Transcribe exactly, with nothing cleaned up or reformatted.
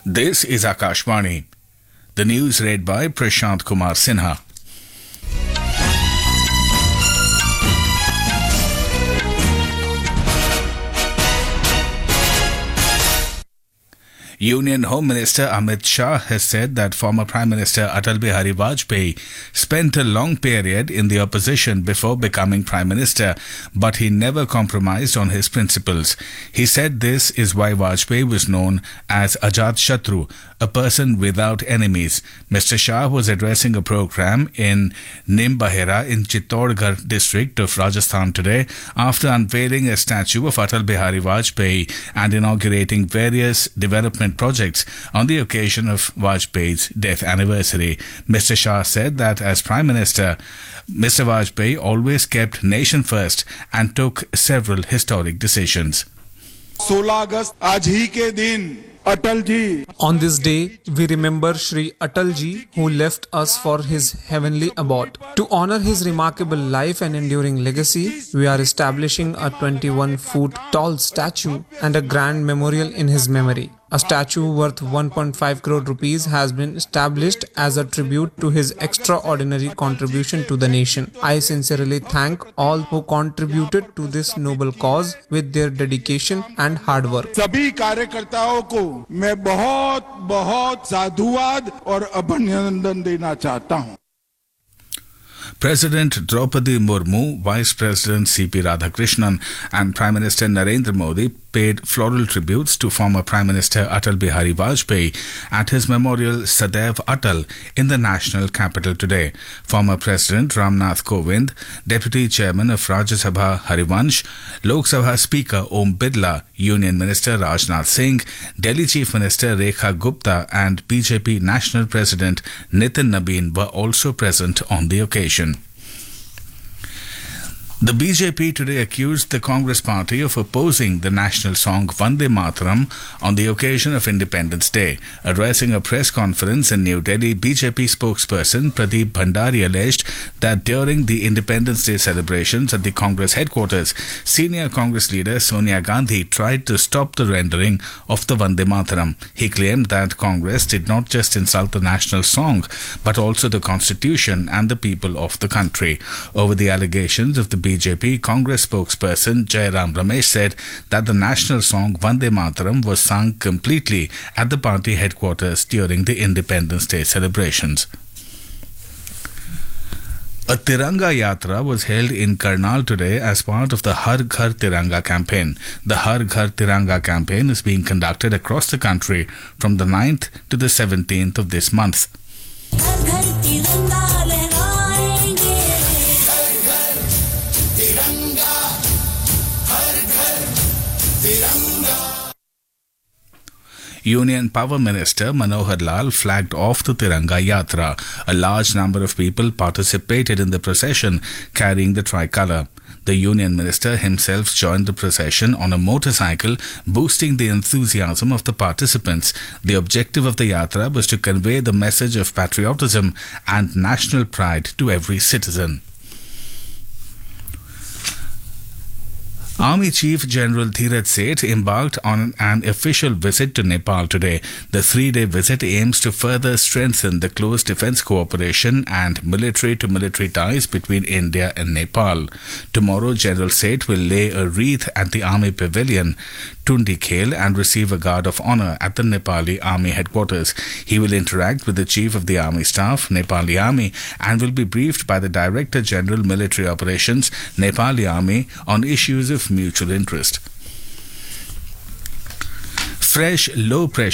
This is Akashvani. The news read by Prashant Kumar Sinha. Union Home Minister Amit Shah has said that former Prime Minister Atal Bihari Vajpayee spent a long period in the opposition before becoming Prime Minister, but he never compromised on his principles. He said this is why Vajpayee was known as Ajat Shatru, a person without enemies. Mister Shah was addressing a program in Nimbahera in Chittorgarh district of Rajasthan today after unveiling a statue of Atal Bihari Vajpayee and inaugurating various development projects on the occasion of Vajpayee's death anniversary. Mister Shah said that as Prime Minister, Mister Vajpayee always kept nation first and took several historic decisions. सोलह अगस्त आज ही के दिन Atal ji. On this day, we remember Shri Atal ji, who left us for his heavenly abode. To honor his remarkable life and enduring legacy, we are establishing a twenty-one foot tall statue and a grand memorial in his memory. A statue worth one point five crore rupees has been established as a tribute to his extraordinary contribution to the nation. I sincerely thank all who contributed to this noble cause with their dedication and hard work. सभी कार्यकर्ताओं को मैं बहुत बहुत साधुवाद और अभिनंदन देना चाहता हूं. President Draupadi Murmu, Vice President C P Radhakrishnan and Prime Minister Narendra Modi paid floral tributes to former Prime Minister Atal Bihari Vajpayee at his memorial Sadaiv Atal in the national capital today. Former President Ramnath Kovind, Deputy Chairman of Rajya Sabha Harivansh, Lok Sabha Speaker Om Birla, Union Minister Rajnath Singh, Delhi Chief Minister Rekha Gupta and B J P National President Nitin Nabin were also present on the occasion. The B J P today accused the Congress party of opposing the national song Vande Mataram on the occasion of Independence Day. Addressing a press conference in New Delhi, B J P spokesperson Pradeep Bhandari alleged that during the Independence Day celebrations at the Congress headquarters, senior Congress leader Sonia Gandhi tried to stop the rendering of the Vande Mataram. He claimed that Congress did not just insult the national song, but also the Constitution and the people of the country. Over the allegations of the B J P, Congress spokesperson Jairam Ramesh said that the national song Vande Mataram was sung completely at the party headquarters during the Independence Day celebrations. A Tiranga Yatra was held in Karnal today as part of the Har Ghar Tiranga campaign. The Har Ghar Tiranga campaign is being conducted across the country from the ninth to the seventeenth of this month. Union Power Minister Manohar Lal flagged off the Tiranga Yatra. A large number of people participated in the procession carrying the tricolour. The Union Minister himself joined the procession on a motorcycle, boosting the enthusiasm of the participants. The objective of the Yatra was to convey the message of patriotism and national pride to every citizen. Army Chief General Dheeraj Seth embarked on an official visit to Nepal today. The three-day visit aims to further strengthen the close defence cooperation and military-to-military ties between India and Nepal. Tomorrow, General Seth will lay a wreath at the Army Pavilion, Tundi Khel, and receive a guard of honour at the Nepali Army headquarters. He will interact with the Chief of the Army Staff, Nepali Army, and will be briefed by the Director General Military Operations, Nepali Army, on issues of mutual interest. Fresh low-pressure